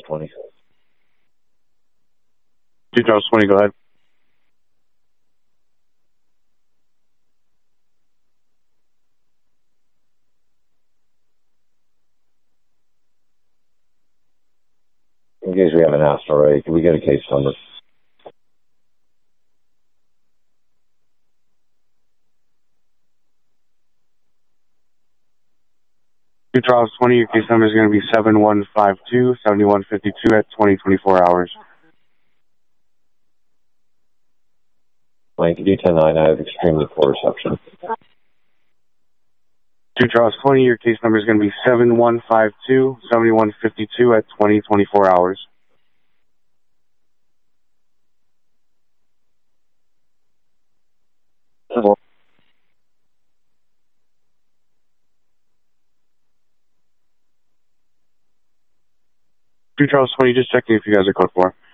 20. 2020, go ahead. In case we haven't asked already, can we get a case number? Charles 20, your case number is going to be 7152-7152 at 2024 hours. Blank, D109, I have extremely poor reception. Charles 20, your case number is going to be 7152-7152 at 2024 hours. Charles 20, just checking if you guys are code 4.